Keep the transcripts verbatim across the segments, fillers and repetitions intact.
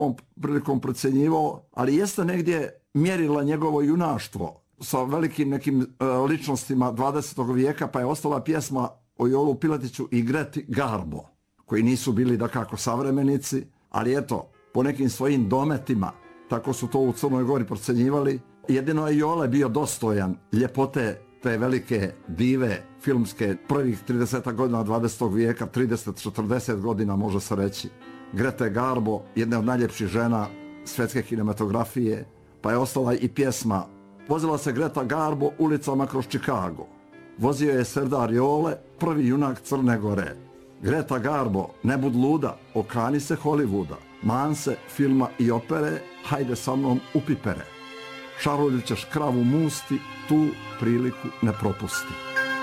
on prilikom procjenjivao, ali jeste negdje mjerila njegovo junaštvo sa velikim nekim e, ličnostima dvadesetog vijeka, pa je ostala pjesma o Jolu Piletiću i Greti Garbo, koji nisu bili dakako savremenici, ali eto, po nekim svojim dometima, tako su to u Crnoj Gori procjenjivali. Jedino je Jole bio dostojan ljepote te velike dive filmske prvih trideset godina dvadesetog vijeka, trideset do četrdeset godina može se reći. Grete Garbo, jedna od najljepših žena svjetske kinematografije, pa je ostala i pjesma. Vozila se Greta Garbo ulicama kroz Chicago. Vozio je Serdar Jole, prvi junak Crne Gore. Greta Garbo, ne bud luda, okani se Hollywooda. Man se filma i opere, hajde sa mnom u pipere. Šarolju ćeš kravu musti, tu priliku ne propusti.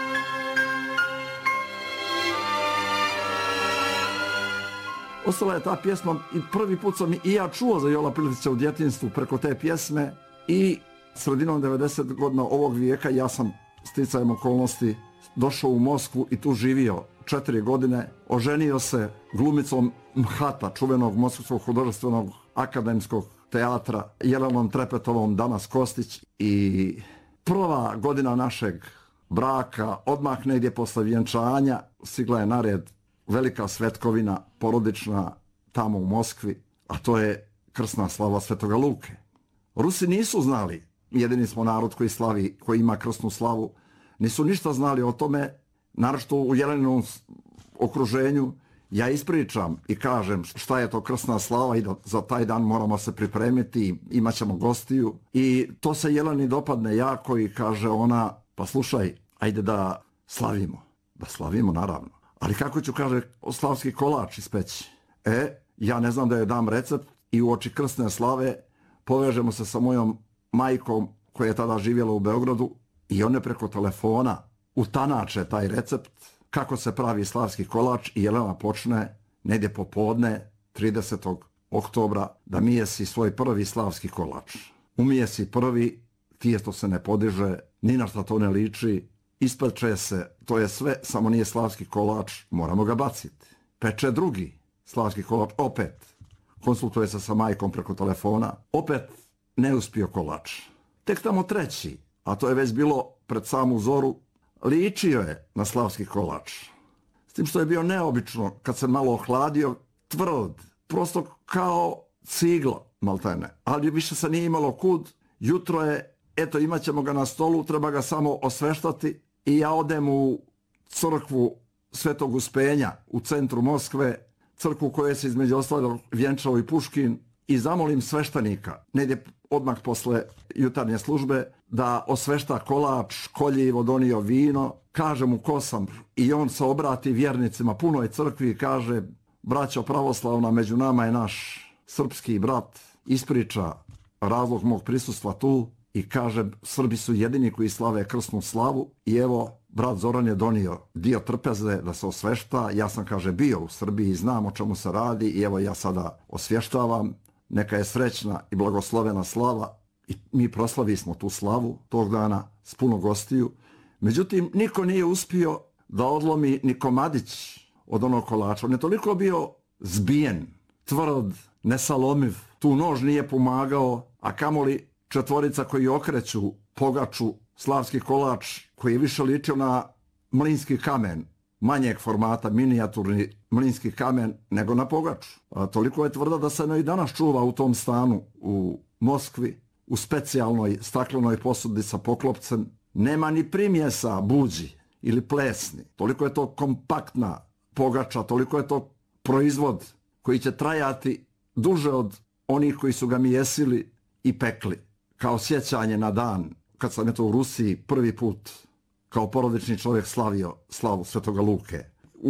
Ostala je ta pjesma i prvi put sam i ja čuo za Jola Piletića u djetinjstvu preko te pjesme i sredinom devedesetih godina ovog vijeka ja sam sticajem okolnosti došao u Moskvu i tu živio četiri godine, oženio se glumicom Mhata, čuvenog Moskvskog hudržstvenog akademskog teatra, Jelenom Trepetovom, danas Kostić, i prva godina našeg braka, odmah negdje posle vjenčanja, stigla je na red velika svetkovina porodična tamo u Moskvi, a to je krsna slava Svetoga Luke. Rusi nisu znali, jedini smo narod koji slavi, koji ima krsnu slavu, nisu ništa znali o tome, naročito u Jeleninom okruženju. Ja ispričam i kažem šta je to krsna slava i da za taj dan moramo se pripremiti, imat ćemo gostiju. I to se Jeleni dopadne jako i kaže ona, pa slušaj, ajde da slavimo. Da slavimo, naravno. Ali kako ću, kaže, slavski kolač ispeći? E, ja ne znam da joj dam recept i u oči krsne slave povežemo se sa mojom majkom koja je tada živjela u Beogradu i one preko telefona utanače taj recept kako se pravi slavski kolač i Jelena počne negdje popodne tridesetog oktobra da mijesi svoj prvi slavski kolač. Umijesi prvi, tijesto se ne podiže, ni na što to ne liči, ispeče se, to je sve, samo nije slavski kolač, moramo ga baciti. Peče drugi slavski kolač, opet konsultuje se sa majkom preko telefona, opet neuspio kolač. Tek tamo treći, a to je već bilo pred samu zoru, ličio je na slavski kolač. S tim što je bio neobično, kad se malo ohladio, tvrd, prosto kao cigla, maltene. Ali više se nije imalo kud, jutro je, eto imat ćemo ga na stolu, treba ga samo osveštati i ja odem u crkvu Svetog Uspenja u centru Moskve, crkvu koje se između ostalog vjenčao i Puškin, i zamolim sveštenika, negdje odmah posle jutarnje službe, da osvešta kolač, koljivo, donio vino, kaže mu ko sam, i on se obrati vjernicima punoj crkvi i kaže, braćo pravoslavna, među nama je naš srpski brat, ispriča razlog mog prisustva tu i kaže, Srbi su jedini koji slave krsnu slavu i evo, brat Zoran je donio dio trpeze da se osvešta, ja sam, kaže, bio u Srbiji i znam o čemu se radi i evo ja sada osvještavam, neka je srećna i blagoslovena slava i mi proslavi smo tu slavu tog dana s puno gostiju. Međutim, niko nije uspio da odlomi ni komadić od onog kolača. On je toliko bio zbijen, tvrd, nesalomiv, tu nož nije pomagao, a kamoli četvorica koji okreću pogaču slavski kolač koji je više ličio na mlinski kamen, manjeg formata, minijaturni mlinski kamen, nego na pogaču. A toliko je tvrda da se no i danas čuva u tom stanu u Moskvi, u specijalnoj staklenoj posudi sa poklopcem. Nema ni primjesa buđi ili plesni. Toliko je to kompaktna pogača, toliko je to proizvod koji će trajati duže od onih koji su ga mijesili i pekli. Kao sjećanje na dan kad sam eto u Rusiji prvi put kao porodični čovjek slavio slavu Svetoga Luke.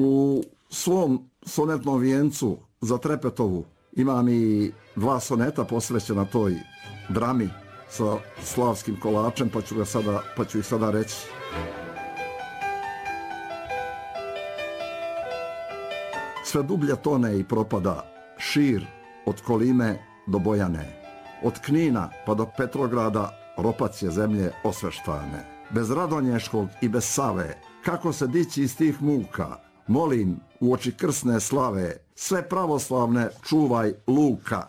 U svom sonetnom vijencu za Trepetovu imam i dva soneta posvećena toj drami sa slavskim kolačem, pa ću, ga sada, pa ću ih sada reći. Sve dublje tone i propada šir od Kolime do Bojane, od Knina pa do Petrograda ropac je zemlje osveštane. Bez Radonješkog i bez Save, kako se dići iz tih muka, molim u oči krsne slave, sve pravoslavne čuvaj Luka.